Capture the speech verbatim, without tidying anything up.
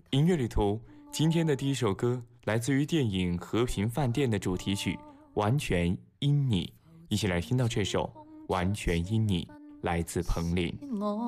音乐旅途，今天的第一首歌来自于电影《和平饭店》的主题曲《完全因你》，一起来听到这首《完全因你》，来自彭羚。